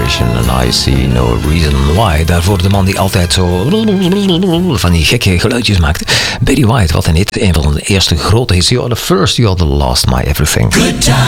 Imagination and I see no reason why. Daarvoor de man die altijd zo van die gekke geluidjes maakte. Betty White, wat een hit. Een van de eerste grote hits. You're the first, you're the last, my everything. Good times.